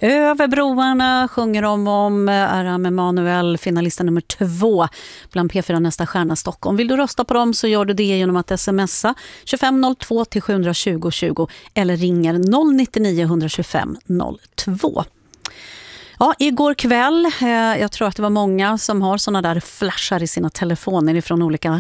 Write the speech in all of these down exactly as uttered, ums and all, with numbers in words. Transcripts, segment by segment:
Över broarna sjunger de om Aram Emanuel, finalisten nummer två bland P fyra Nästa stjärna Stockholm. Vill du rösta på dem så gör du det genom att smsa tjugofem noll två till sju tjugo tjugo eller ringer noll nio nio ett två fem noll två. Ja, igår kväll, eh, jag tror att det var många som har såna där flashar i sina telefoner från olika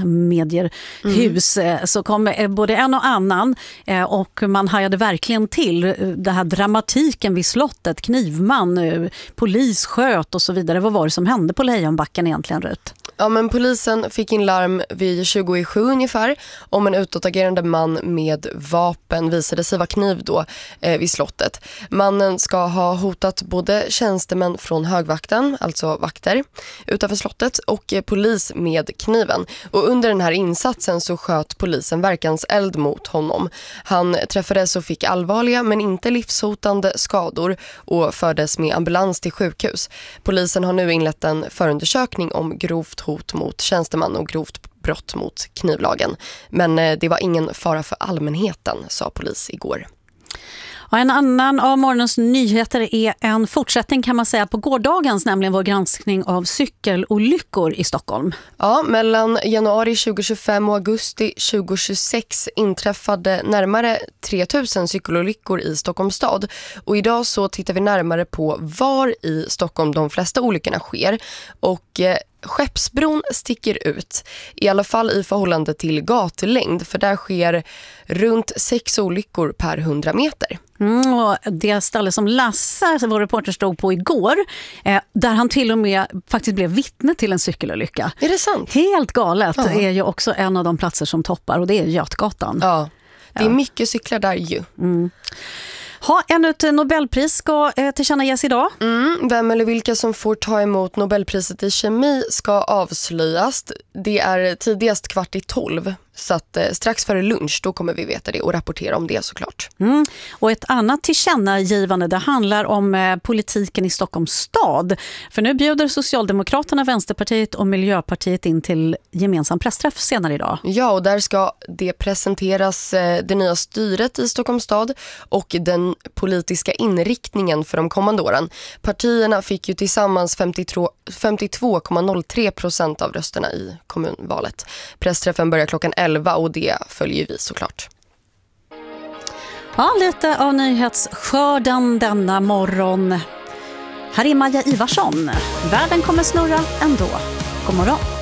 medierhus, mm. eh, så kom eh, både en och annan eh, och man hajade verkligen till eh, det här dramatiken vid slottet, knivman, eh, polis sköt och så vidare. Vad var det som hände på Lejonbacken egentligen, Rut? Ja, men polisen fick in larm vid tjugo i sju ungefär om en utåtagerande man med vapen, visade sig vara kniv då eh, vid slottet. Mannen ska ha hotat både tjänstemän från högvakten, alltså vakter, utanför slottet och eh, polis med kniven. Och under den här insatsen så sköt polisen verkanseld mot honom. Han träffades och fick allvarliga men inte livshotande skador och fördes med ambulans till sjukhus. Polisen har nu inlett en förundersökning om grovt hot mot tjänsteman och grovt brott mot knivlagen. Men det var ingen fara för allmänheten, sa polis igår. Ja, en annan av morgonens nyheter är en fortsättning kan man säga på gårdagens, nämligen vår granskning av cykelolyckor i Stockholm. Ja, mellan januari tjugo tjugofem och augusti tjugo tjugosex inträffade närmare tre tusen cykelolyckor i Stockholms stad. Och idag så tittar vi närmare på var i Stockholm de flesta olyckorna sker. Och eh, Skeppsbron sticker ut, i alla fall i förhållande till gatulängd, för där sker runt sex olyckor per hundra meter. Mm, och det ställe som Lasse, vår reporter, stod på igår, eh, där han till och med faktiskt blev vittne till en cykelolycka. Är det sant? Helt galet. Ja. Det är ju också en av de platser som toppar, och det är Götgatan. Ja, det är ja. mycket cyklar där ju. Mm. Ha, ännu ett Nobelpris ska eh, tillkännages idag. Mm, vem eller vilka som får ta emot Nobelpriset i kemi ska avslöjas. Det är tidigast kvart i tolv. Så att eh, strax före lunch då kommer vi veta det och rapportera om det såklart. Mm. Och ett annat tillkännagivande, det handlar om eh, politiken i Stockholms stad. För nu bjuder Socialdemokraterna, Vänsterpartiet och Miljöpartiet in till gemensam pressträff senare idag. Ja, och där ska det presenteras eh, det nya styret i Stockholms stad och den politiska inriktningen för de kommande åren. Partierna fick ju tillsammans femtiotvå komma noll tre procent av rösterna i kommunvalet. Pressträffen börjar klockan elva och det följer vi såklart. Ja, lite av nyhetsskörden denna morgon. Här är Maja Ivarsson. Världen kommer snurra ändå. God morgon.